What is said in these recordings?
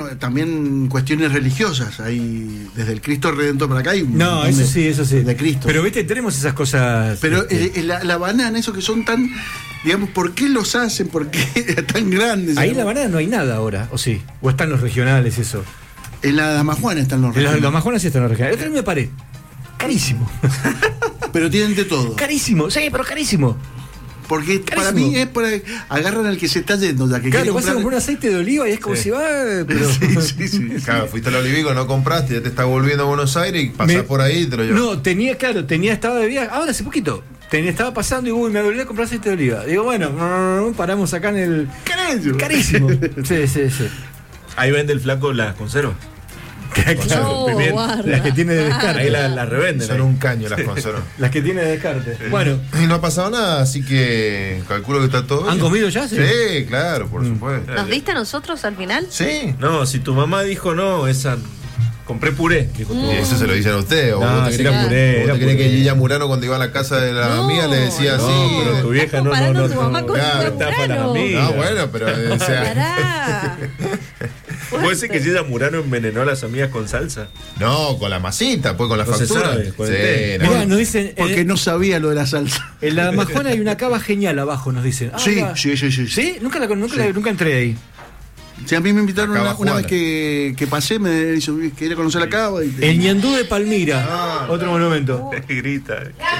también cuestiones religiosas. Hay desde el Cristo Redentor para acá hay un No, eso sí. de Cristo. Pero viste, tenemos esas cosas. Pero la banana, eso que son tan, digamos, ¿por qué los hacen? ¿Por qué tan grandes? Ahí en la banana no hay nada ahora, ¿o sí? ¿O están los regionales eso? En la Damajuana están los regionales. En la Damajuana sí están los regionales. Otra vez me paré. Carísimo. Pero tienen de todo. Carísimo, sí, pero carísimo. Porque Carísimo. para mí es para agarran al que se está yendo, ya que Claro, quiere vas a comprar un aceite de oliva y es como si va, pero... Sí. Claro, fuiste al Olivico, no compraste, ya te estás volviendo a Buenos Aires y pasás por ahí y te lo llevas. No, estaba de viaje, ahora hace poquito. Estaba pasando y me olvidé de comprar aceite de oliva. Digo, bueno, paramos acá en el... Carísimo. Sí. Ahí vende el flaco las conservas. Claro, las que tiene de descarte. Ahí las revenden. Son un caño las conservas. Las que tiene de descarte. Bueno. Y no ha pasado nada, así que calculo que está todo bien. ¿Han comido ya? Sí, claro, por supuesto. ¿Nos diste a nosotros al final? Sí. No, si tu mamá dijo no, esa... Compré puré. Y eso se lo dicen a usted. ¿O no, vos te era puré. ¿Vos te crees que Gilla Murano cuando iba a la casa de la amiga le decía así? No, pero tu vieja no. Tu mamá con claro, no, bueno, pero... O sea, ¿Puede ser que Gilla Murano envenenó a las amigas con salsa? No, con la masita, pues con la No se factura. sabe, con el té. Mirá, nos dicen... Porque no sabía lo de la salsa. En la Damajuana hay una cava genial abajo, nos dicen. Sí. ¿Sí? Nunca entré ahí. Sí, a mí me invitaron Acá una vez que pasé, me hizo, quería conocer la cava. El Ñandú de Palmira, otro monumento. Grita.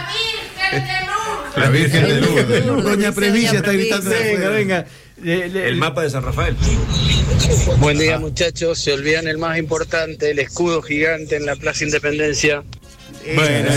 La Virgen de Lourdes. Doña Previcia está gritando. Venga. El mapa de San Rafael. Buen día, muchachos. Se olvidan el más importante, el escudo gigante en la Plaza Independencia. Bueno,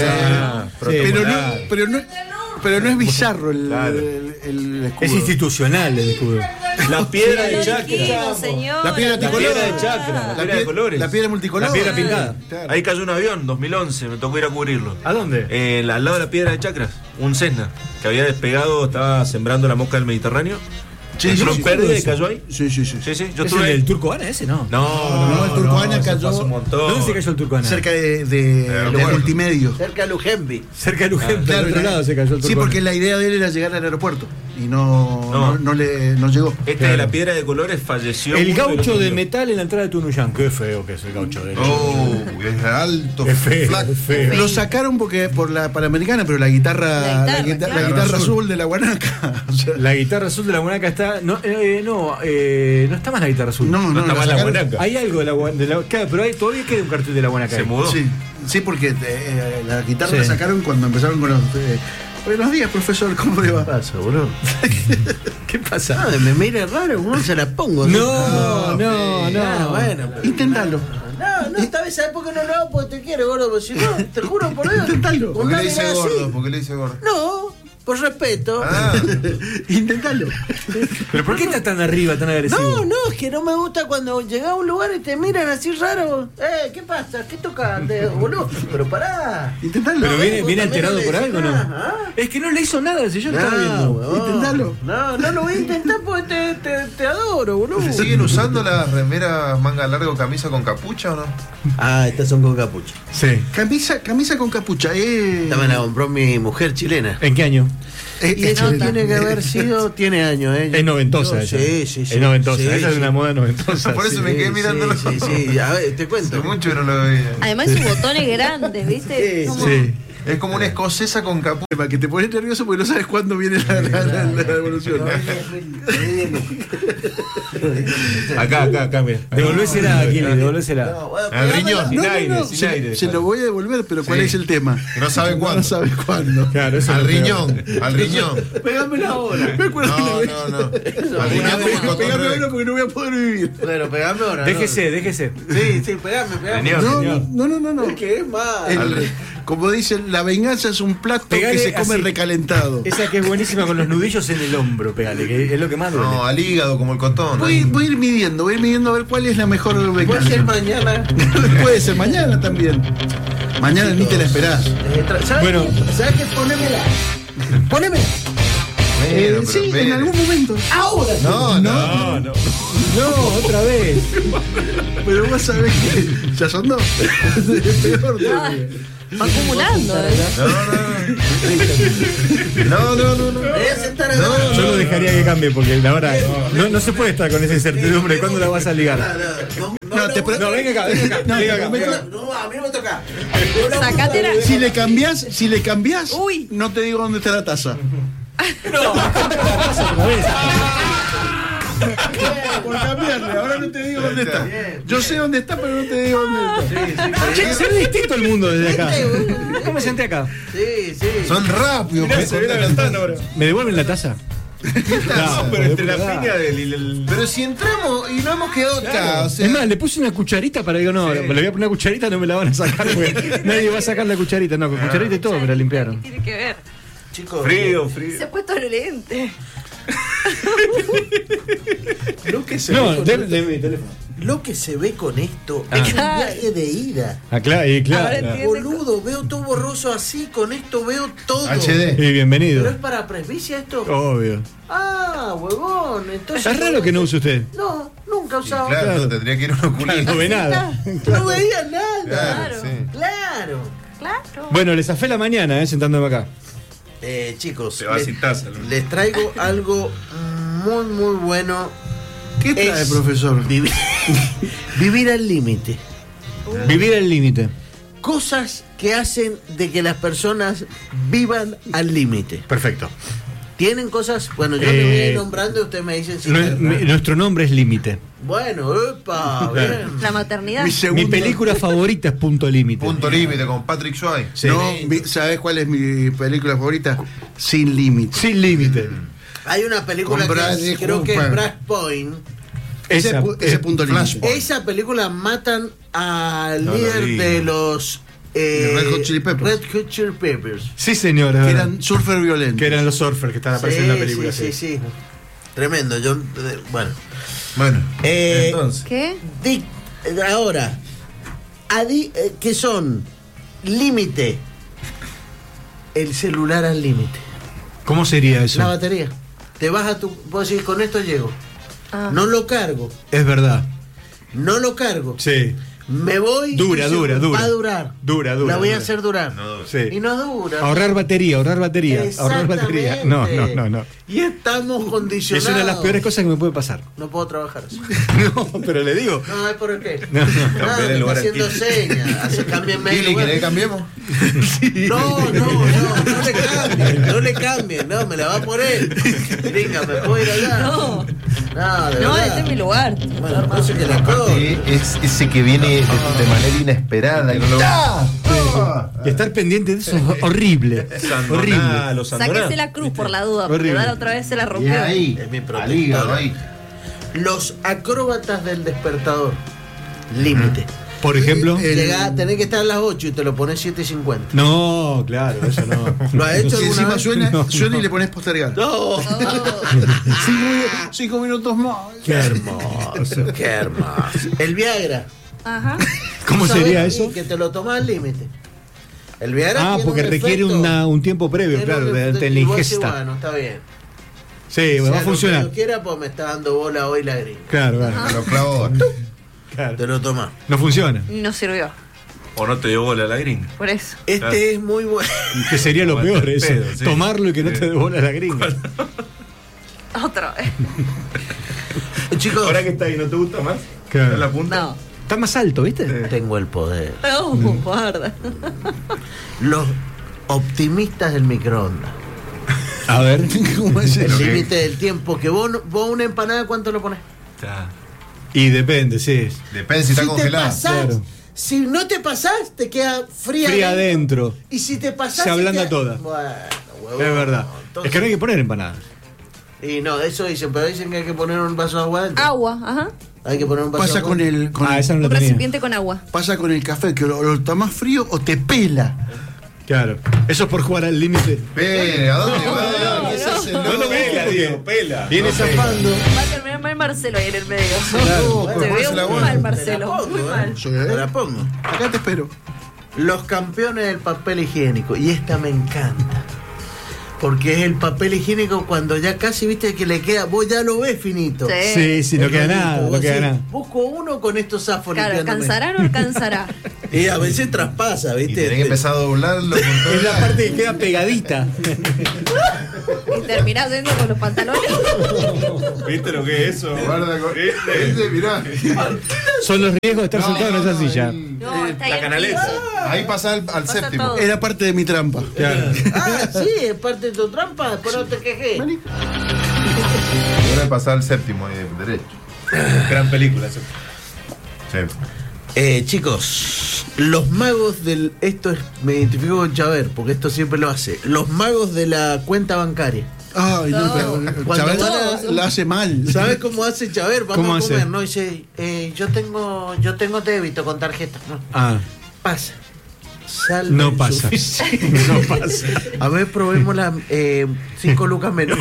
pero no es bizarro el escudo. Es institucional el escudo. La piedra de chakra. La piedra La piedra de chakra. La piedra de colores. La piedra multicolor. La piedra pintada. Claro. Ahí cayó un avión, 2011, me tocó ir a cubrirlo. ¿A dónde? Al lado de la piedra de chakras, un Cessna que había despegado, estaba sembrando la mosca del Mediterráneo. Entró en pérdida y cayó ahí. Sí. Yo ¿Es estuve el Turco Ana ese? No. No, el Turco Ana se cayó. pasó un montón. ¿Dónde se cayó el Turco Ana? Cerca de multimedio. Cerca de Lujembi. Cerca de Luján, Claro, del otro lado se cayó el Turco Sí, porque Ana. la idea de él era llegar al aeropuerto y no llegó. De la piedra de colores falleció. El uno y gaucho otro de murió. metal en la entrada de Tunuyán. Qué feo que es el gaucho de Es alto, Es feo, flaco. es feo. Lo sacaron porque por la Panamericana, pero la guitarra azul de la Guanaca. O sea, La guitarra azul de la Guanaca está... No está más la guitarra azul. no está mal la sacaron. Guanaca. Hay algo de la claro, pero todavía queda un cartel de la Guanaca. Se mudó. Sí, porque la guitarra Sí. la sacaron cuando empezaron con los... buenos días, profesor, ¿cómo le va? ¿Qué pasa, boludo? ¿Qué pasa? Me mira raro, no se la pongo. No. Bueno, pero... Intentalo. No, esta vez, ¿sabes por qué no lo hago? Porque te quiero, gordo. Porque si no, te juro por Dios. Intentalo. ¿Por qué le Una dice nena así. gordo? ¿Por qué le dice gordo? No, por respeto. Intentalo. ¿Pero por qué está tan arriba, tan agresivo? No, es que no me gusta cuando llegas a un lugar y te miran así raro. ¿Qué pasa? ¿Qué toca? Boludo, pero pará. Intentalo. ¿Pero viene también alterado no le por decís algo, no? nada, ¿ah? Es que no le hizo nada, si yo lo estaba viendo. Huevón. Intentalo. No lo voy a intentar porque te adoro, boludo. ¿Se siguen usando las remeras manga larga o camisa con capucha o no? Estas son con capucha. Sí. Camisa con capucha. Esta me la compró mi mujer chilena. ¿En qué año? Y eso tiene que haber sido, tiene años, Es noventosa ella. Sí. Es noventosa, Sí, esa es una moda noventosa. Por eso me quedé mirándolo. Sí. A ver, te Hace cuento. mucho que no lo veía. Además sus botones grandes, ¿viste? Como- Sí. Es como una escocesa con capucha. Que te pones nervioso porque no sabes cuándo viene la evolución. Acá, mira. Devolvésela, Aquiles, devolvésela. Al riñón. Sin aire, sin Se aire. lo voy a devolver, pero ¿cuál Sí. es el tema? Que no sabe cuándo. No sabe cuándo. Claro, eso Al es lo peor. riñón, al riñón. Pégamela ahora. Me acuerdo una vez. No. Al riñón como el Pegame control. ahora porque no voy a poder vivir. Bueno, pegame ahora. Déjese. Sí, pegame. No. ¿Qué es más? Como dicen, la venganza es un plato Pegale que se come así. recalentado. Esa que es buenísima con los nudillos en el hombro, pegale, que es lo que más duele. No, al hígado como el cotón. Voy a ir midiendo a ver cuál es la mejor Puede venganza. ser mañana. Puede ser mañana también. Mañana ni te la esperás. ¿Sabes Bueno. qué? ¿Sabes qué? Ponémela. Bueno, pero Sí, espere. en algún momento. Ahora. No. No, otra vez. Pero vos sabés que ya son dos. Es peor todavía. Va acumulando, ¿eh? No. Debes estar agarrado. Yo lo dejaría que cambie porque la verdad no se puede estar con esa incertidumbre. ¿Cuándo la vas a ligar? No, No, venga acá. No, a mí no me toca. Sacátela. Si le cambiás, Uy. no te digo dónde está la taza. Por cambiarle, ahora no te digo dónde está. Yo sé dónde está, pero no te digo dónde está. Che, se ve distinto el mundo desde acá. ¿Cómo me senté acá? Sí. Son rápidos. Mirá, se ve la ventana ahora. ¿Me devuelven la taza? No, pero entre la piña del. Pero si entramos y no hemos quedado acá, o sea, Es más, le puse una cucharita para que no, me le voy a poner una cucharita, no me la van a sacar, porque nadie va a sacar la cucharita, no, con cucharita y todo me la limpiaron. Tiene que ver. Chicos, Frío. Se ha puesto el lente. lo que se No, ve con deme mi teléfono. lo que se ve con esto es un viaje de ida. Ah, claro, y Ahora claro. entiendo. Boludo, veo todo borroso así, con esto veo todo. HD. Y ¿Pero es bienvenido. para presbicia esto? Obvio. Ah, huevón. Entonces, Es raro que no use usted. No, nunca he usado. claro, Claro. tendría que ir a un oculista. No ve nada. No veía nada. Claro, sí. Claro. Claro. Bueno, les zafé la mañana, sentándome acá. Chicos, Se va sin taza. ¿No? les traigo algo muy bueno. ¿Qué trae, Es profesor? Vivir al límite. Vivir al límite. Cosas que hacen de que las personas vivan al límite. Perfecto. Tienen cosas, bueno, yo le voy a ir nombrando y ustedes me dicen si Nuestro nombre es Límite. Bueno, epa, bien. La maternidad. Mi película favorita es Punto Límite. Punto límite con Patrick Swayze. Sí. No, ¿sabes cuál es mi película favorita? Sin límite. Sin límite. Hay una película Con que Bradley creo que es Cooper. Brad Point. Ese punto límite. Flashpoint. Esa película matan al No la líder vi. de los Red Hot Chili Peppers. Red Hot Chili Peppers. Sí, señor. es Que verdad. eran surfer violentos. Que eran los surfers que están apareciendo en la película. Sí. Tremendo. Yo, bueno. Bueno, Eh, entonces. ¿Qué? Ahora, que son límite. El celular al límite. ¿Cómo sería eso? La batería. Te vas a tu. Vos decís, con esto llego. Ah. No lo cargo. Es verdad. No lo cargo. Sí. Me voy. Dura. Va a durar. Dura. La voy a dura. hacer durar. Sí. Y no dura. Ahorrar batería. Ahorrar batería. Exactamente. No. Y estamos Es condicionados. una de las peores cosas que me puede pasar. No puedo trabajar así. No, pero le digo. No, es por qué. No. Ah, el me lugar está haciendo al señas. Cámbienme. Billy, ¿querés que cambiemos? No le cambien. No, me la va a poner. Venga, me puedo ir allá. No. No, de No, verdad. este es mi lugar. Bueno, no sé qué la cosa. Es ese que viene de manera inesperada. Y Y estar pendiente de eso es horrible. Horrible. Los Sáquese la cruz por la duda, porque Horrible. la otra vez se la Y rompió. ahí, Es mi al protector. hígado, ahí. Los acróbatas del despertador. Límite. Por ejemplo. Tenés que estar a las 8 y te lo pones 7:50. No, claro, eso no. ¿Lo has hecho Y alguna encima vez? suena y le pones postergar. No. 5 minutos más. Qué hermoso. Qué hermoso. El Viagra. Ajá. ¿Cómo ¿Sabes? sería Y eso? que te lo tomas al límite. El Viagra Ah, tiene porque un requiere efecto. un tiempo previo, Tiene claro, un de efecto- la y vos decís, ingesta. Bueno, está bien. Sí, va a Sea lo que funcionar. yo quiera, pues me está dando bola hoy la gringa. Claro, A los clavos. claro. Te lo tomas. No funciona. Y no sirvió. O no te dio bola la gringa. Por eso. Este Claro. es muy bueno. Que sería lo Aguanta peor el eso. pedo, sí. Tomarlo y que no te devuelva la gringa. Otra vez. Chicos, Ahora que está ahí, ¿no te gusta más? Claro. ¿En la punta? No. Está más alto, ¿viste? tengo el poder. No, guarda. Los optimistas del microondas. A ver. ¿Cómo es El eso? límite del tiempo. Que vos una empanada, ¿cuánto lo pones? Está. Y depende, sí. Depende si está te congelada. pasás, claro. si no te pasás, te queda fría, Fría adentro. Y si te pasás, Se ablanda queda- toda. Bueno, huevón, Es verdad. entonces- Es que no hay que poner empanadas. Y no, eso dicen, pero dicen que hay que poner un vaso de agua adentro. Agua, ajá. Hay que poner un vaso de Pasa agua. con el. Esa no Un la tenía. recipiente con agua. Pasa con el café, que lo tomás frío o te pela. Claro. Eso es por jugar al límite. Espere, ¿a dónde va? ¿Qué se hace, No lo pela, Diego, pela. Viene zafando. Va a terminar mal Marcelo ahí en el medio. Claro. Te Bueno, veo se la muy guarda. mal, Te la Marcelo. pongo, Muy mal. Te la pongo. Acá te espero. Los campeones del papel higiénico. Y esta me encanta. Porque es el papel higiénico cuando ya casi viste que le queda. Vos ya lo ves finito. Sí. Sí, no queda nada, no Vos queda decís, nada. Busco uno con estos zafos Claro, limpiándome. ¿alcanzará o no alcanzará? Y a veces traspasa, Y ¿viste? tenés que empezar a doblarlo. por todo. Es la parte que queda pegadita. Y terminás yendo con los pantalones. ¿Viste lo que es eso? Guarda con. Mirá. Son los riesgos de estar sentado en esa silla. No, está ahí La canaleta. Ahí pasa al Pasa séptimo. todo. Era parte de mi trampa. Ah, sí, es parte de tu trampa, después no te quejes. Ahora pasar al séptimo ahí derecho. Gran película eso. Sí. Chicos, los magos del. Esto es. Me identifico con Chaver, porque esto siempre lo hace. Los magos de la cuenta bancaria. Ay, no, pero Cuando Chávez van a- la hace mal. ¿Sabes cómo hace Chaver? Vamos ¿Cómo a comer, hace? ¿no? Dice, yo tengo débito con tarjeta. No, Ah, pasa. Salve no el pasa. suficiente. No pasa. A ver, probemos las 5 lucas menos.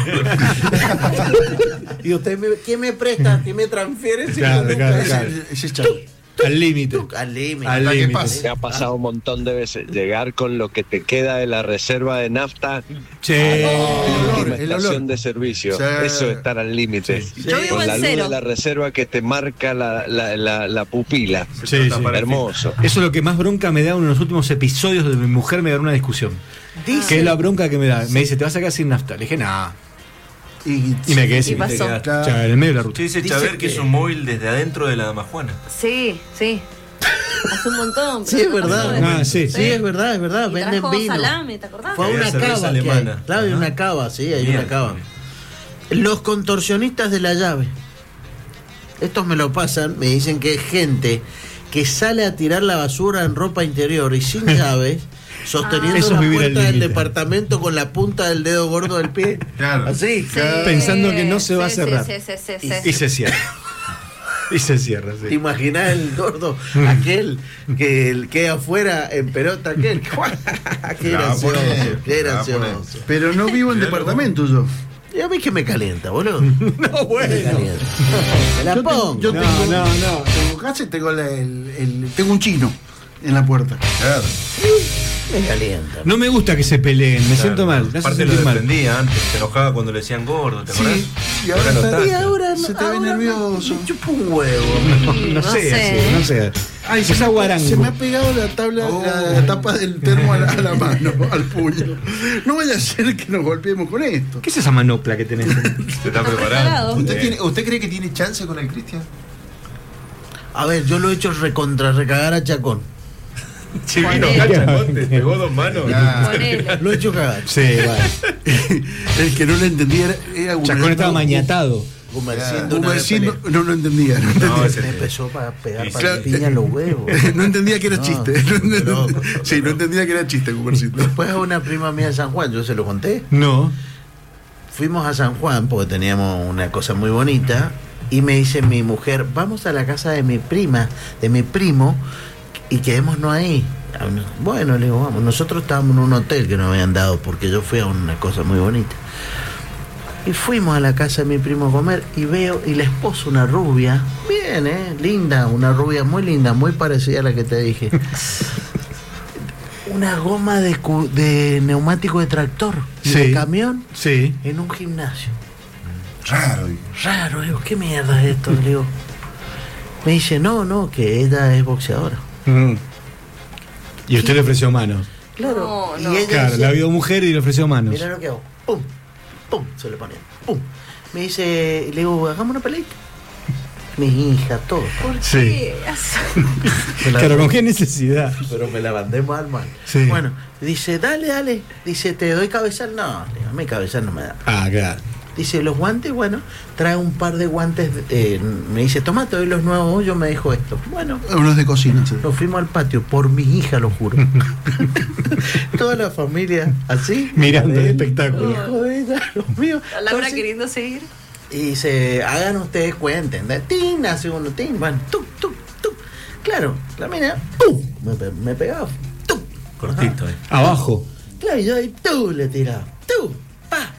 Y usted, ¿quién me presta? ¿Quién me transfiere 5 Claro, lucas? claro, claro. Ese es Chávez. Al límite. Al límite. Al Hasta que límite. pase. Me ha pasado un montón de veces. Llegar con lo que te queda de la reserva de nafta Che. en la última el estación olor. de servicio. Sí. Eso es estar al límite. Yo vivo Con en la luz cero. de la reserva que te marca la pupila. Sí, sí. Hermoso. Eso es lo que más bronca me da uno de los últimos episodios de mi mujer me da una discusión. Que es la bronca que me da. Me dice, ¿te vas a quedar sin nafta? Le dije, nah. Y me quedé sin pasó. nafta. Ya, en el medio de la ruta. Che, dice Dice Chaver que que- es un móvil desde adentro de la damajuana. Sí, sí. Hace un montón. Sí, es verdad. Ah, sí. Sí, es verdad, es verdad. Y Venden trajo vino. salame, ¿te acordás? Fue a Había una cerveza cava que hay. alemana. Claro, hay Ajá. una cava, sí, hay Bien. una cava. Los contorsionistas de la llave. Estos me lo pasan, me dicen que es gente que sale a tirar la basura en ropa interior y sin llaves, sosteniendo Eso es la vivir al puerta del límite. departamento con la punta del dedo gordo del pie. Claro. Así. Sí. Pensando que no se va a Sí, cerrar. Sí, sí, sí, sí, Y sí. se cierra. Y se cierra, ¿Te sí. imaginas el gordo? Aquel que el que afuera en pelota, aquel. Qué La va a gracioso, poner, qué la va a gracioso. poner. Pero no vivo en departamento yo. Y a mí que me calienta, boludo. No, bueno. Me calienta. Me la Yo pongo. yo No, tengo, no, no. tengo casa y tengo, tengo un chino en la puerta. Claro. Me calienta. No me gusta que se peleen, me siento mal. Me hace Aparte lo sentir mal. defendía antes, se enojaba cuando le decían gordo, ¿te acordás? y ahora no está- está. Y ahora Se te ve ahora nervioso. Me chupa un huevo. No sé, sé. así, no sé. Ay, Esa guarango. se me ha pegado la tabla, la tapa del termo a la mano, al puño. No vaya a ser que nos golpeemos con esto. ¿Qué es esa manopla que tenés? Se está preparando. preparado. ¿Usted cree que tiene chance con el Cristian? A ver, yo lo he hecho recagar a Chacón. Si vino Ponele. Cachacón, te pegó 2 manos. Ponele. Lo he hecho cagar. Sí, vale. El que no lo entendía era Chacón estaba mañatado. Comerciando una Gumersindo pelea. no lo entendía. No, No, entendía. ese Me empezó a pegar Sí, para claro. piña en los huevos. No entendía que era No, chiste. no. Sí, no entendía que era chiste, Gumersindo. Después a una prima mía de San Juan, yo se lo conté. No. Fuimos a San Juan porque teníamos una cosa muy bonita. Y me dice mi mujer, vamos a la casa de mi prima, de mi primo, y quedémonos ahí. Bueno, le digo, vamos. Nosotros estábamos en un hotel que nos habían dado porque yo fui a una cosa muy bonita. Y fuimos a la casa de mi primo a comer y veo, y la esposa, una rubia, bien, linda, una rubia muy linda, muy parecida a la que te dije. Una goma de neumático de tractor, y de Sí. camión, Sí. en un gimnasio. Raro. Raro, digo, ¿qué mierda es esto? Le digo, me dice, no, que ella es boxeadora. Mm. Y usted le ofreció manos. Claro, No, no. y ella Claro, dice, la vio mujer y le ofreció manos. mira lo que hago, pum, pum, se le pone, pum. Me dice, le digo, hagamos una peleita. Mi hija, todo. Sí. Sí. Me la- Claro, ¿con qué necesidad? Pero me la mandé mal. Sí. Bueno, dice, dale. Dice, ¿te doy cabezal? No, le digo, a mí cabezal no me da. Ah, claro. Dice, los guantes, bueno, trae un par de guantes. Me dice, toma, te doy los nuevos, yo me dejo esto. Bueno, Unos de cocina, sí. nos fuimos al patio, por mi hija, lo juro. Toda la familia así. Mirando el Él, espectáculo. hijo de ella, los míos. La Laura Entonces, queriendo seguir. y dice, hagan ustedes cuenta, ¿entendés? Tin, hace uno, tin, bueno, tuc. Claro, la mina, ¡pum! Me pegaba, ¡tum! Cortito, Abajo. Claro, y yo ahí, ¡tú! Le tiraba, ¡tú! ¡Pa!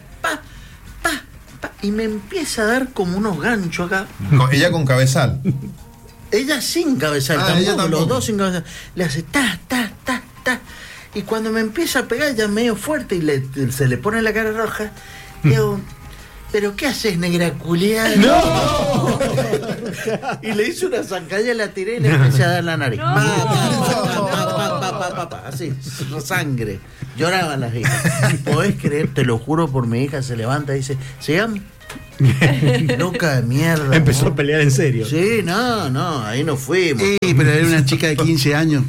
Y me empieza a dar como unos ganchos acá. Ella con cabezal. Ella sin cabezal, Ella tampoco, los tampoco. dos sin cabezal. Le hace ta. Y cuando me empieza a pegar ya medio fuerte y se le pone la cara roja, digo, ¿pero qué haces, negra culiada? ¡No! Y le hice una zancalla, la tiré y le empecé a dar la nariz. No. Pa. así, sangre. Lloraban las hijas. ¿Podés creer? Te lo juro por mi hija, se levanta y dice, sigamos. Loca de mierda. Empezó ¿no? a pelear en serio. Sí, no, ahí nos fuimos. Sí, pero era una chica de 15 años.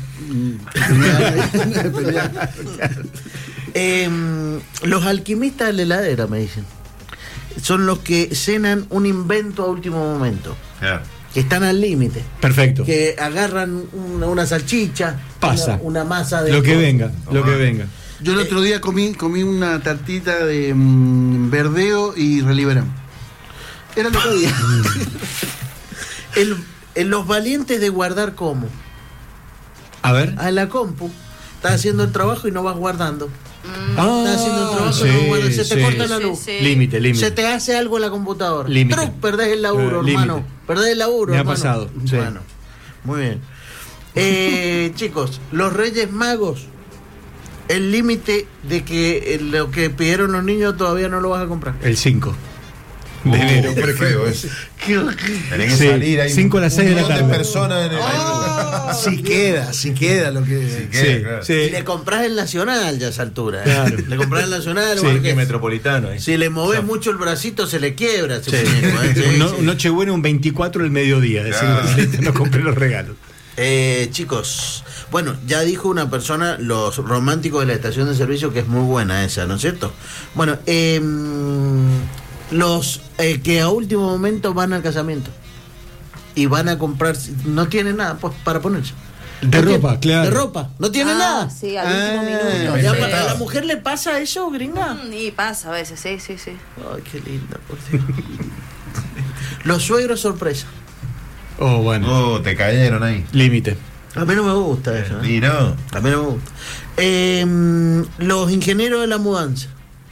Los alquimistas de la heladera, me dicen, son los que cenan un invento a último momento. Claro. Que están al límite. Perfecto. Que agarran una salchicha, Pasa. una masa de... Lo que venga, lo que venga. Yo el otro día comí una tartita de verdeo y reliberán. Era lo que había. Los valientes de guardar como. A ver. En la compu. Estás haciendo el trabajo y no vas guardando. Estás haciendo el trabajo sí, y no guardas. Se te sí. corta la luz. Límite. Se te hace algo en la computadora. Límite. Truc, perdés el laburo, Límite. hermano. Perdés el laburo, Me ha hermano. pasado, sí. Bueno, muy bien. Chicos, los Reyes Magos, el límite de que lo que pidieron los niños todavía no lo vas a comprar. El 5 de enero. Qué feo eso. Tenés que Sí, salir ahí. 5 a las 6 de la tarde. Personas en el. Si queda lo que. Sí, claro. sí. Y le compras el Nacional ya a esa altura. Claro. Le compras el Nacional. Sí, porque Que Metropolitano. Ahí. si le moves mucho el bracito se le quiebra. Ese Sí. muñeco, ¿eh? Sí, sí. Nochebuena un 24 del mediodía. Claro. No compré los regalos. Chicos, bueno, ya dijo una persona, los románticos de la estación de servicio, que es muy buena esa, ¿no es cierto? Bueno, los que a último momento van al casamiento y van a comprar, no tienen nada pues, para ponerse. De ropa, claro. De ropa, no tienen nada. Sí, al último minuto. Ya, sí. ¿a la mujer le pasa eso, gringa? Y pasa a veces, sí. Ay, qué linda, por Dios. Los suegros sorpresa. Oh, bueno. Oh, te cayeron ahí. Límite. A mí no me gusta eso. Y no. A mí no me gusta. Los ingenieros de la mudanza.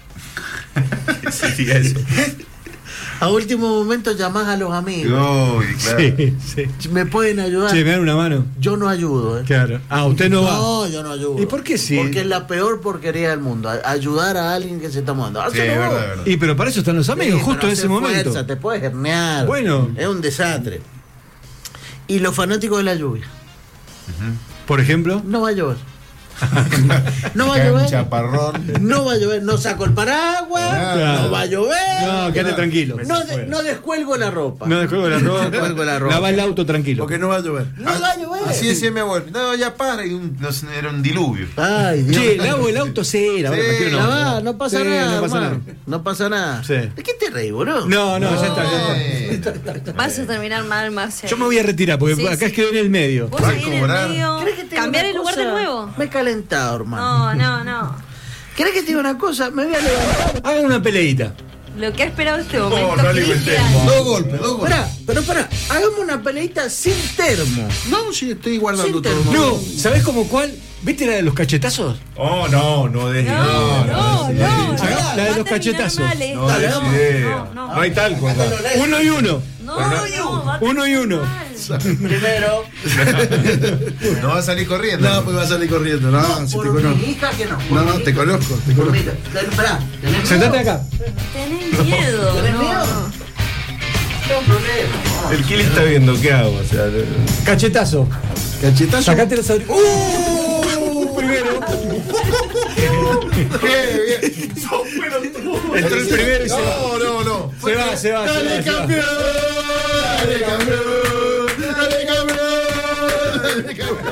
Sí, eso. A último momento llamás a los amigos. Uy, claro. Sí. ¿Me pueden ayudar? Che, me dan una mano. Yo no ayudo, ¿eh? Claro. Ah, usted no va. No, yo no ayudo. ¿Y por qué sí? Porque es la peor porquería del mundo. Ayudar a alguien que se está mudando. Sí, es verdad, es verdad. Y pero para eso están los amigos, justo en ese momento. Te puedes hernear. Bueno. Es un desastre. Y los fanáticos de la lluvia. Por ejemplo. No va a llover. No va a Cae un llover. chaparrón. No va a llover. No saco el paraguas. Claro. No va a llover. No, quédate tranquilo. No descuelgo la ropa. No descuelgo la ropa. Descuelgo la ropa. Lava el auto tranquilo. Porque no va a llover. No va a llover. Así decía mi abuelo. No, ya para. Y era un diluvio. Ay, Dios. Che, lavo el auto, sí, la verdad, Sí, tranquilo, No pasa Sí, nada. no pasa hermano. nada. No pasa nada. Sí. ¿De qué te reís, boludo? No, ya está. Vas a terminar mal, Marcelo. Yo me voy a retirar porque Sí, acá sí. quedé en el medio. Vos Va a ahí en el cobrar. medio. ¿Querés que te diga ¿Cambiar una el lugar de cosa? nuevo? Me he calentado, hermano. No. ¿Querés que te diga una cosa? Me voy a levantar. Hagan una peleita. Lo que ha esperado este momento. no alimentemos. Cristian. Dos golpes. Pará. Hagamos una peleita sin termo. No, sí, estoy guardando Sin todo. termo. No, ¿sabés como cuál? ¿Viste la de los cachetazos? Oh, no, deje. No. La de Va a los cachetazos. terminar mal esto. No, Dale, des vamos. idea. No. No hay talco acá. 1 y 1. No, va a Uno y uno. terminar mal. Primero. No va a salir corriendo. No, pues va a salir corriendo. No, si te Por conozco. mi hija que no. No, te conozco. Por mi hija. Esperá. ¿Tenés Sentate miedo? acá. Tenés miedo. ¿Tenés no. miedo? No problema. El Kili está viendo, ¿qué hago? O sea, Cachetazo. Cachetazo. Sacate los auriculares. Primero. Entró el primero y se va. No. Se va. Dale, campeón. Dale, campeón. Dale, campeón. Dale, campeón.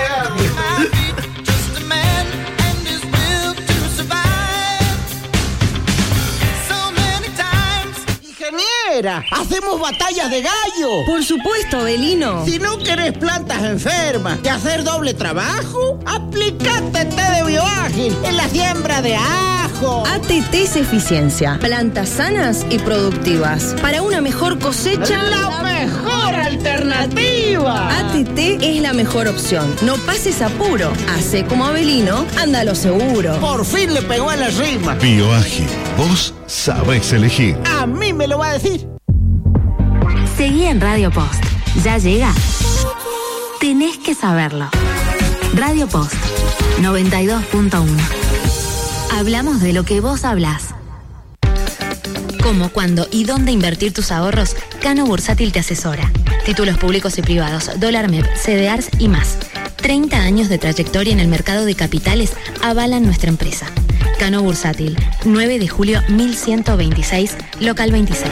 Ingeniera, hacemos batallas de gallo. Por supuesto, Belino. Si no querés plantas enfermas que hacer doble trabajo, aplicate té de bioágil en la siembra de ajo. ATT es eficiencia. Plantas sanas y productivas. Para una mejor cosecha, La mejor alternativa. ATT es la mejor opción. No pases apuro. Hace como Abelino, anda a lo seguro. Por fin le pegó a la rima. Bioágil, vos sabés elegir. A mí me lo va a decir. Seguí en Radio Post. Ya llega. Tenés que saberlo. Radio Post 92.1. Hablamos de lo que vos hablás. Cómo, cuándo y dónde invertir tus ahorros, Cano Bursátil te asesora. Títulos públicos y privados, dólar MEP, CDRs y más. 30 años de trayectoria en el mercado de capitales avalan nuestra empresa. Cano Bursátil, 9 de julio 1126, local 26.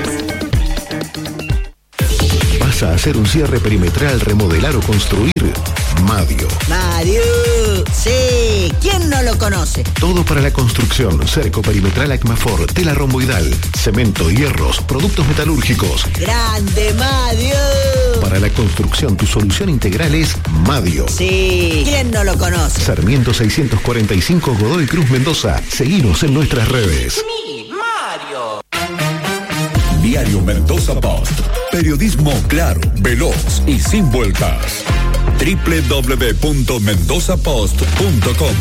¿Vas a hacer un cierre perimetral, remodelar o construir? Madio. Madio, sí, ¿quién no lo conoce? Todo para la construcción, cerco perimetral Acmafor, tela romboidal, cemento, hierros, productos metalúrgicos. ¡Grande, Madio! Para la construcción, tu solución integral es Madio. Sí, ¿quién no lo conoce? Sarmiento 645, Godoy Cruz, Mendoza. Seguinos en nuestras redes. Mario. Diario Mendoza Post. Periodismo claro, veloz y sin vueltas. www.mendozapost.com.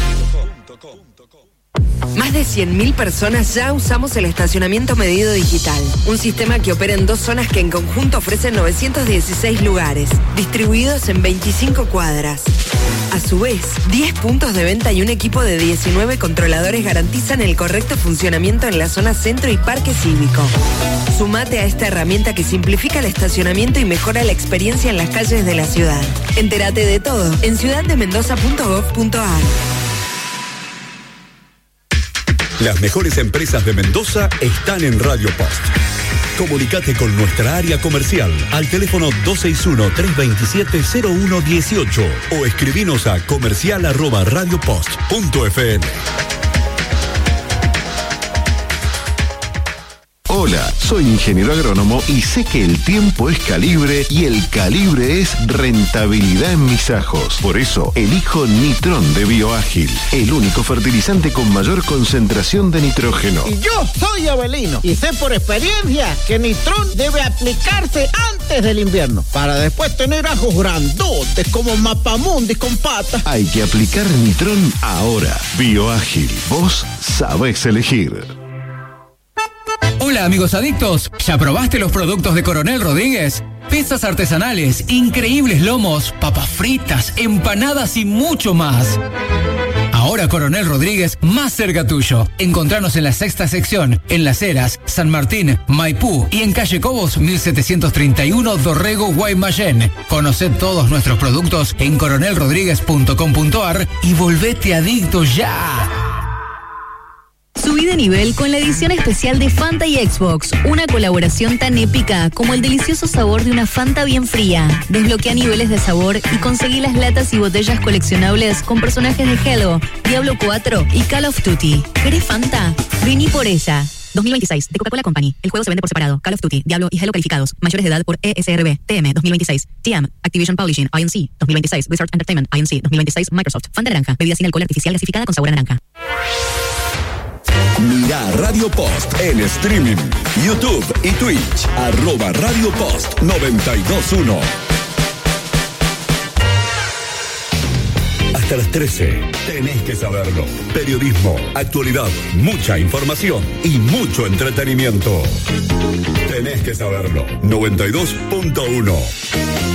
Más de 100.000 personas ya usamos el estacionamiento medido digital, un sistema que opera en 2 zonas que en conjunto ofrecen 916 lugares, distribuidos en 25 cuadras. A su vez, 10 puntos de venta y un equipo de 19 controladores garantizan el correcto funcionamiento en la zona centro y parque cívico. Sumate a esta herramienta que simplifica el estacionamiento y mejora la experiencia en las calles de la ciudad. Entérate de todo en ciudaddemendoza.gov.ar. Las mejores empresas de Mendoza están en Radio Post. Comunicate con nuestra área comercial al teléfono 261-327-0118 o escribinos a comercial@radiopost.fm. Hola, soy ingeniero agrónomo y sé que el tiempo es calibre y el calibre es rentabilidad en mis ajos. Por eso, elijo Nitrón de Bioágil, el único fertilizante con mayor concentración de nitrógeno. Y yo soy Avelino y sé por experiencia que Nitrón debe aplicarse antes del invierno para después tener ajos grandotes como mapamundis con patas. Hay que aplicar Nitrón ahora. Bioágil, vos sabés elegir. Hola amigos adictos, ¿ya probaste los productos de Coronel Rodríguez? Pizzas artesanales, increíbles lomos, papas fritas, empanadas y mucho más. Ahora Coronel Rodríguez, más cerca tuyo. Encontranos en la 6ª sección, en Las Heras, San Martín, Maipú y en Calle Cobos 1731, Dorrego, Guaymallén. Conoced todos nuestros productos en coronelrodríguez.com.ar y volvete adicto ya. Subí de nivel con la edición especial de Fanta y Xbox, una colaboración tan épica como el delicioso sabor de una Fanta bien fría. Desbloquea niveles de sabor y conseguí las latas y botellas coleccionables con personajes de Halo, Diablo 4 y Call of Duty. ¿Querés Fanta? Vení por ella. 2026, de Coca-Cola Company. El juego se vende por separado. Call of Duty, Diablo y Halo calificados. Mayores de edad por ESRB. TM 2026. TM, Activision Publishing, INC 2026. Blizzard Entertainment, INC 2026. Microsoft. Fanta naranja. Bebida sin alcohol artificial gasificada con sabor a naranja. Mira Radio Post en streaming, YouTube y Twitch, @Radio Post 921. Hasta las 13, tenés que saberlo. Periodismo, actualidad, mucha información y mucho entretenimiento. Tenés que saberlo. 92.1.